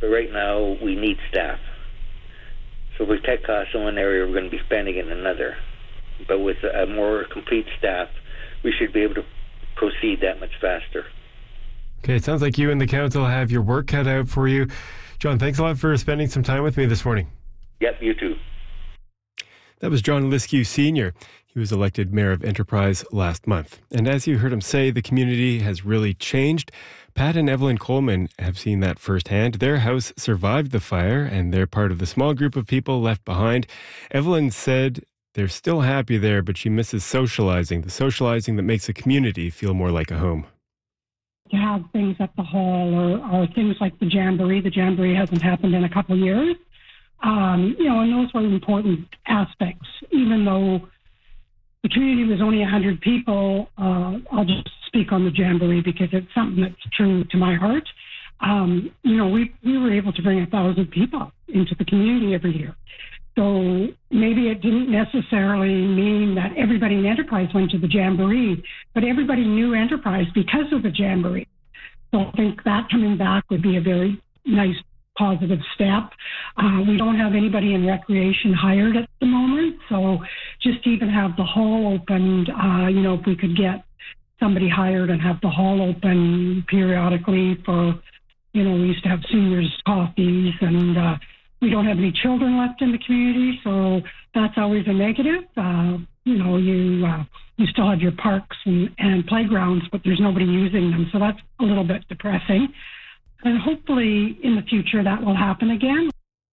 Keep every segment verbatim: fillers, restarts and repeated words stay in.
But right now, we need staff. So if we cut costs in one area, we're going to be spending in another. But with a more complete staff, we should be able to proceed that much faster. Okay, it sounds like you and the council have your work cut out for you. John, thanks a lot for spending some time with me this morning. Yep, you too. That was John Liskew Senior He was elected mayor of Enterprise last month. And as you heard him say, the community has really changed. Pat and Evelyn Coleman have seen that firsthand. Their house survived the fire, and they're part of the small group of people left behind. Evelyn said they're still happy there, but she misses socializing, the socializing that makes a community feel more like a home. To have things at the hall or, or things like the Jamboree. The Jamboree hasn't happened in a couple of years. Um, you know, and those were important aspects. Even though the community was only one hundred people, uh, I'll just speak on the Jamboree because it's something that's true to my heart. Um, you know, we, we were able to bring one thousand people into the community every year. So maybe it didn't necessarily mean that everybody in Enterprise went to the Jamboree, but everybody knew Enterprise because of the Jamboree. So I think that coming back would be a very nice positive step. Uh, we don't have anybody in recreation hired at the moment, so just even have the hall opened, uh, you know, if we could get somebody hired and have the hall open periodically for, you know, we used to have seniors coffees, and uh, we don't have any children left in the community, so that's always a negative. Uh, you know, you uh, you still have your parks and, and playgrounds, but there's nobody using them, so that's a little bit depressing. And hopefully in the future that will happen again.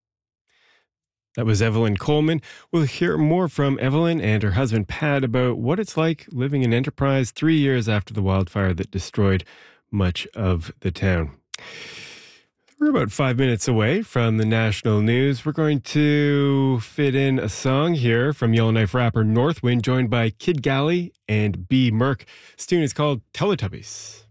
That was Evelyn Coleman. We'll hear more from Evelyn and her husband Pat about what it's like living in Enterprise three years after the wildfire that destroyed much of the town. We're about five minutes away from the national news. We're going to fit in a song here from Yellowknife rapper Northwind, joined by Kid Galley and B. Merck. This tune is called Teletubbies.